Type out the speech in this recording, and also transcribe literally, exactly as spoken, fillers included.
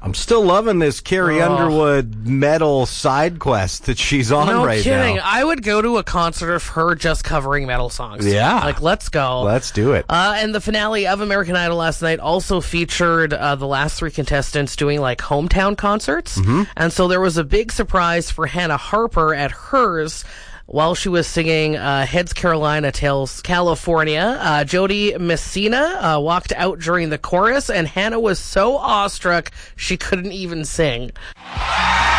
I'm still loving this Carrie Oh. Underwood metal side quest that she's on No right kidding. now. I would go to a concert of her just covering metal songs. Yeah. Like, let's go. Let's do it. Uh, and the finale of American Idol last night also featured uh, the last three contestants doing like hometown concerts. Mm-hmm. And so there was a big surprise for Hannah Harper at hers. While she was singing uh, Heads Carolina, Tails California, uh, Jody Messina uh, walked out during the chorus, and Hannah was so awestruck she couldn't even sing.